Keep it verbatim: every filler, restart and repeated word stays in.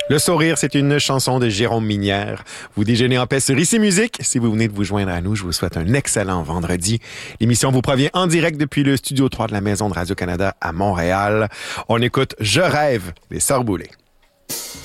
Le sourire, c'est une chanson de Jérôme Minière. Vous déjeunez en paix sur Ici Musique. Si vous venez de vous joindre à nous, je vous souhaite un excellent vendredi. L'émission vous provient en direct depuis le studio trois de la Maison de Radio-Canada à Montréal. On écoute Je rêve des Sœurs Boulay.